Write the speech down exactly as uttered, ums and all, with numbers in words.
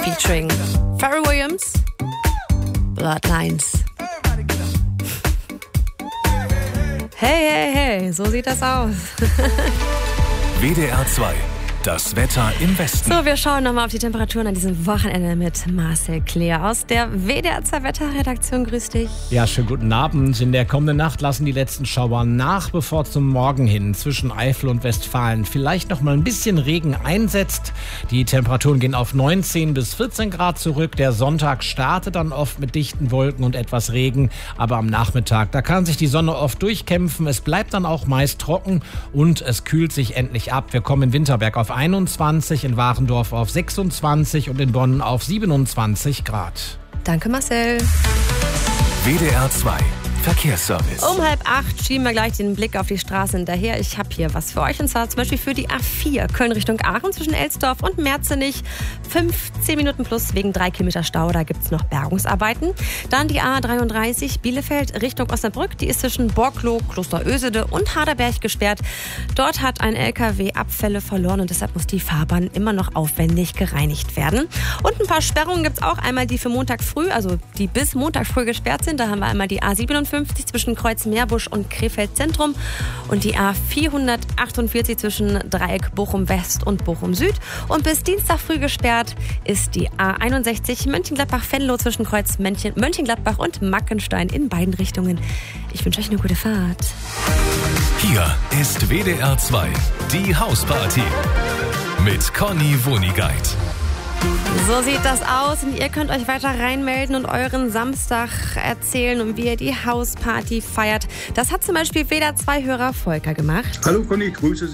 featuring Pharrell Williams, Bloodlines. Hey, hey, hey, so sieht das aus. W D R zwei. Das Wetter im Westen. So, wir schauen nochmal auf die Temperaturen an diesem Wochenende mit Marcel Kleer aus der W D R zwei Wetterredaktion. Grüß dich. Ja, schönen guten Abend. In der kommenden Nacht lassen die letzten Schauer nach, bevor zum Morgen hin zwischen Eifel und Westfalen vielleicht noch mal ein bisschen Regen einsetzt. Die Temperaturen gehen auf neunzehn bis vierzehn Grad zurück. Der Sonntag startet dann oft mit dichten Wolken und etwas Regen. Aber am Nachmittag, da kann sich die Sonne oft durchkämpfen. Es bleibt dann auch meist trocken und es kühlt sich endlich ab. Wir kommen in Winterberg auf einundzwanzig, in Warendorf auf sechsundzwanzig und in Bonn auf siebenundzwanzig Grad. Danke, Marcel. W D R zwei Verkehrsservice. Um halb acht schieben wir gleich den Blick auf die Straße hinterher. Ich habe hier was für euch, und zwar zum Beispiel für die A vier Köln Richtung Aachen zwischen Elsdorf und Merzenich. fünfzehn Minuten plus wegen drei Kilometer Stau, da gibt es noch Bergungsarbeiten. Dann die A dreiunddreißig Bielefeld Richtung Osnabrück, die ist zwischen Borkloh, Klosterösede und Harderberg gesperrt. Dort hat ein L K W Abfälle verloren und deshalb muss die Fahrbahn immer noch aufwendig gereinigt werden. Und ein paar Sperrungen gibt es auch, einmal die für Montag früh, also die bis Montag früh gesperrt sind. Da haben wir einmal die A siebenundfünfzig zwischen Kreuzmeerbusch und Krefeld Zentrum und die A vierhundertachtundvierzig zwischen Dreieck Bochum West und Bochum Süd. Und bis Dienstag früh gesperrt ist die A einundsechzig Mönchengladbach-Venlo zwischen Kreuz Mönchengladbach und Mackenstein in beiden Richtungen. Ich wünsche euch eine gute Fahrt. Hier ist W D R zwei, die Hausparty mit Conny Wonigkeit. So sieht das aus und ihr könnt euch weiter reinmelden und euren Samstag erzählen und wie ihr die Hausparty feiert. Das hat zum Beispiel W D R zwei Hörer Volker gemacht. Hallo Conny, grüße Sie.